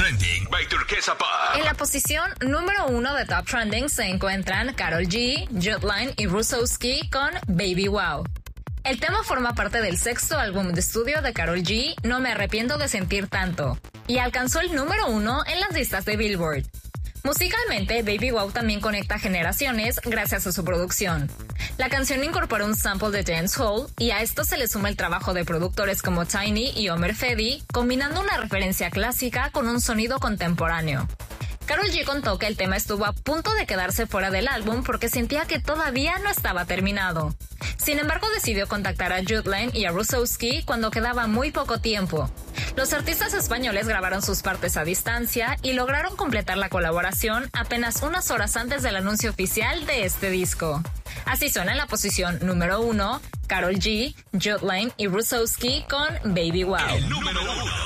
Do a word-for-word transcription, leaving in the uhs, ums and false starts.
Trending by Turquesa Pop. En la posición número uno de Top Trending se encuentran Karol G, Jotline y Rusowski con Baby Wow. El tema forma parte del sexto álbum de estudio de Karol G, No me arrepiento de sentir tanto, y alcanzó el número uno en las listas de Billboard. Musicalmente, Baby Wow también conecta generaciones gracias a su producción. La canción incorpora un sample de dancehall y a esto se le suma el trabajo de productores como Tiny y Omer Fedi, combinando una referencia clásica con un sonido contemporáneo. Karol G contó que el tema estuvo a punto de quedarse fuera del álbum porque sentía que todavía no estaba terminado. Sin embargo, decidió contactar a Jotline y a Rusowski cuando quedaba muy poco tiempo. Los artistas españoles grabaron sus partes a distancia y lograron completar la colaboración apenas unas horas antes del anuncio oficial de este disco. Así suena en la posición número uno, Karol G, Jotline y Rusowski con Baby Wow. El número uno.